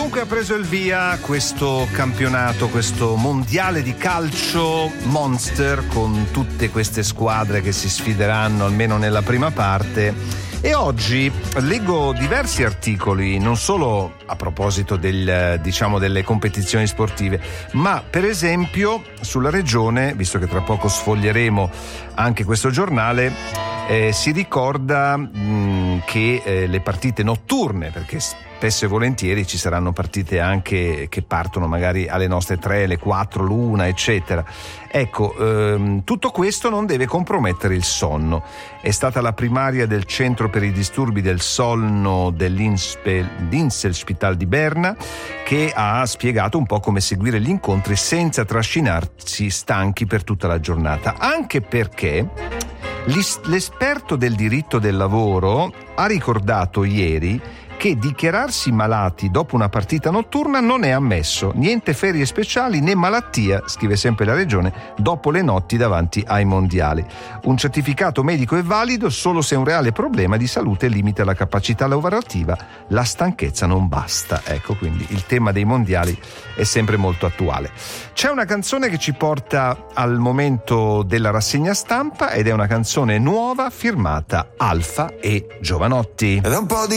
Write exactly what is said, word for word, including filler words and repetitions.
Dunque ha preso il via questo campionato, questo mondiale di calcio monster, con tutte queste squadre che si sfideranno almeno nella prima parte. E oggi leggo diversi articoli, non solo a proposito del, diciamo, delle competizioni sportive, ma per esempio sulla regione, visto che tra poco sfoglieremo anche questo giornale, eh, si ricorda mh, che eh, le partite notturne, perché spesso e volentieri ci saranno partite anche che partono magari alle nostre tre, le quattro, l'una, eccetera. Ecco, ehm, tutto questo non deve compromettere il sonno. È stata la primaria del Centro per i disturbi del sonno dell'Inselspital di Berna che ha spiegato un po' come seguire gli incontri senza trascinarsi stanchi per tutta la giornata, anche perché l'esperto del diritto del lavoro ha ricordato ieri che dichiararsi malati dopo una partita notturna non è ammesso. Niente ferie speciali né malattia, scrive sempre la Regione, dopo le notti davanti ai mondiali. Un certificato medico è valido solo se un reale problema di salute limita la capacità lavorativa. La stanchezza non basta. Ecco, quindi il tema dei mondiali è sempre molto attuale. C'è una canzone che ci porta al momento della rassegna stampa ed è una canzone nuova firmata Alfa e Giovanotti. Ed è un po' di